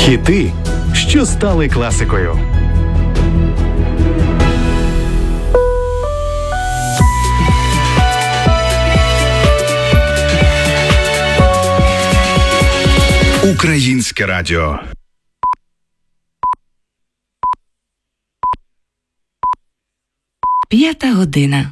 Хіти, що стали класикою. Українське радіо. П'ята година.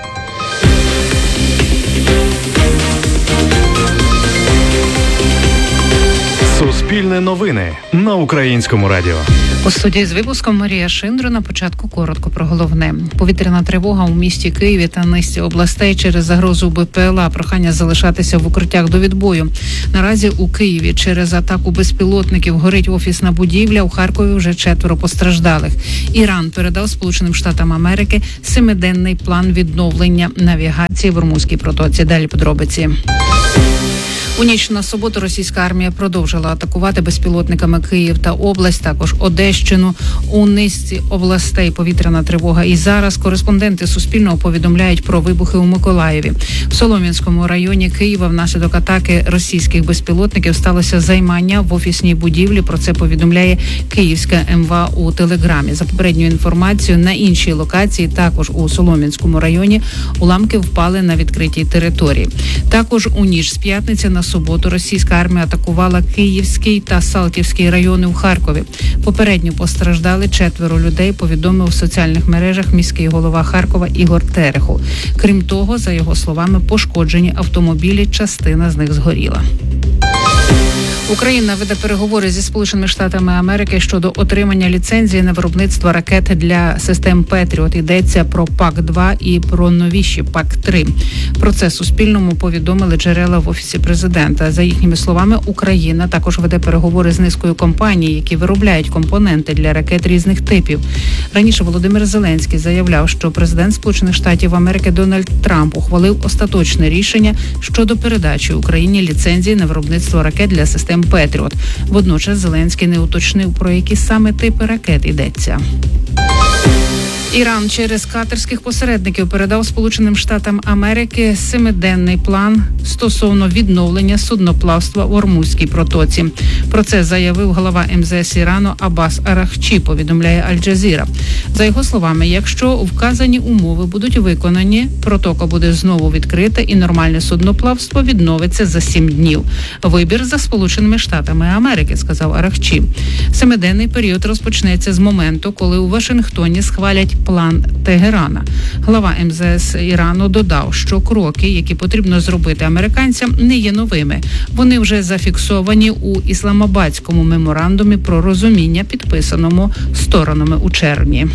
Суспільне новини на Українському радіо. У студії з випуском Марія Шиндро. На початку коротко про головне. Повітряна тривога у місті Києві та низці областей через загрозу БПЛА. Прохання залишатися в укриттях до відбою. Наразі у Києві через атаку безпілотників горить офісна будівля. У Харкові вже 4 постраждалих. Іран передав Сполученим Штатам Америки 7-денний план відновлення навігації в Ормузькій протоці. Далі подробиці. У ніч на суботу російська армія продовжила атакувати безпілотниками Київ та область, також Одещину. У низці областей повітряна тривога. І зараз кореспонденти Суспільного повідомляють про вибухи у Миколаєві. В Солом'янському районі Києва внаслідок атаки російських безпілотників сталося займання в офісній будівлі. Про це повідомляє Київська МВА у Телеграмі. За попередньою інформацією, на іншій локації, також у Солом'янському районі, уламки впали на відкритій території. Також у ніч з п'ятниці на суботу російська армія атакувала Київський та Салтівський райони у Харкові. Попередньо постраждали 4 людей, повідомив в соціальних мережах міський голова Харкова Ігор Терехов. Крім того, за його словами, пошкоджені автомобілі, частина з них згоріла. Україна веде переговори зі Сполученими Штатами Америки щодо отримання ліцензії на виробництво ракет для систем «Петріот». Йдеться про ПАК-2 і про новіші ПАК-3. Про це Суспільному повідомили джерела в Офісі Президента. За їхніми словами, Україна також веде переговори з низкою компаній, які виробляють компоненти для ракет різних типів. Раніше Володимир Зеленський заявляв, що президент Сполучених Штатів Америки Дональд Трамп ухвалив остаточне рішення щодо передачі Україні ліцензії на виробництво ракет для систем «Петріот». Водночас Зеленський не уточнив, про які саме типи ракет йдеться. Іран через катерських посередників передав Сполученим Штатам Америки 7-денний план стосовно відновлення судноплавства в Ормузькій протоці. Про це заявив глава МЗС Ірану Аббас Арахчі, повідомляє Аль-Джазіра. За його словами, якщо вказані умови будуть виконані, протока буде знову відкрита і нормальне судноплавство відновиться за 7 днів. Вибір за Сполученими Штатами Америки, сказав Арахчі. 7-денний період розпочнеться з моменту, коли у Вашингтоні схвалять план Тегерана. Глава МЗС Ірану додав, що кроки, які потрібно зробити американцям, не є новими. Вони вже зафіксовані у Ісламабадському меморандумі про розуміння, підписаному сторонами у червні.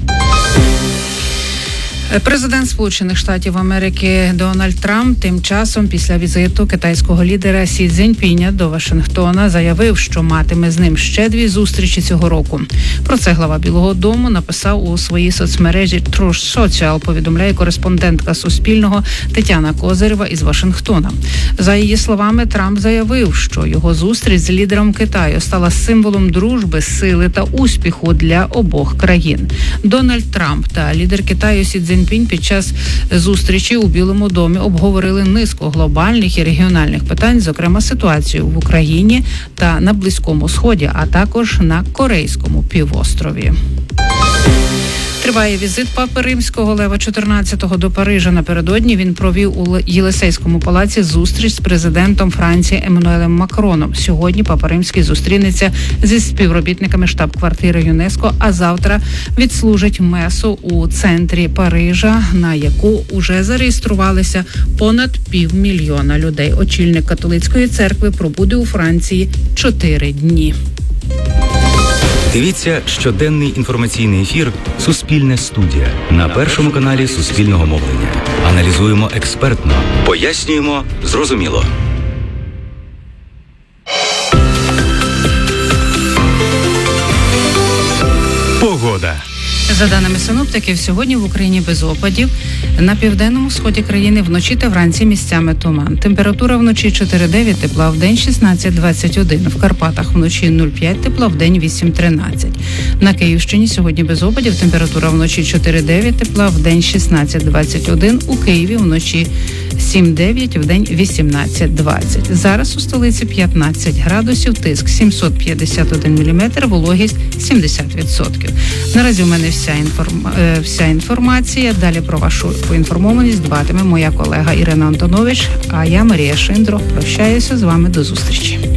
Президент Сполучених Штатів Америки Дональд Трамп тим часом після візиту китайського лідера Сі Цзіньпіня до Вашингтона заявив, що матиме з ним ще 2 зустрічі цього року. Про це глава Білого дому написав у своїй соцмережі Truth Social, повідомляє кореспондентка Суспільного Тетяна Козирєва із Вашингтона. За її словами, Трамп заявив, що його зустріч з лідером Китаю стала символом дружби, сили та успіху для обох країн. Дональд Трамп та лідер Китаю Сі Цзіньпінь під час зустрічі у Білому домі обговорили низку глобальних і регіональних питань, зокрема ситуацію в Україні та на Близькому Сході, а також на Корейському півострові. Триває візит Папи Римського Лева XIV до Парижа. Напередодні він провів у Єлисейському палаці зустріч з президентом Франції Еммануелем Макроном. Сьогодні Папа Римський зустрінеться зі співробітниками штаб-квартири ЮНЕСКО, а завтра відслужить месу у центрі Парижа, на яку уже зареєструвалися понад 500 000 людей. Очільник католицької церкви пробуде у Франції 4 дні. Дивіться щоденний інформаційний ефір «Суспільне студія» на Першому каналі Суспільного мовлення. Аналізуємо експертно, пояснюємо зрозуміло. Погода. За даними синоптиків, сьогодні в Україні без опадів. На південному сході країни вночі та вранці місцями туман. Температура вночі 4-9 тепла, в день 16-21. В Карпатах вночі 0,5 тепла, в день 8-13. На Київщині сьогодні без опадів. Температура вночі 4-9 тепла, в день 16-21. У Києві вночі 7-9, в день 18-20. Зараз у столиці 15 градусів, тиск 751 міліметр, вологість 70%. Наразі у мене вся інформація. Далі про вашу поінформованість дбатиме моя колега Ірина Антонович, а я, Марія Шиндро, прощаюся з вами до зустрічі.